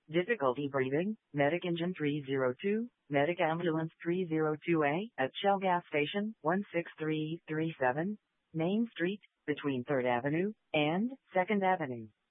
Difficulty breathing, Medic Engine 302, Medic Ambulance 302A at Shell Gas Station 16337, Main Street, between 3rd Avenue and 2nd Avenue.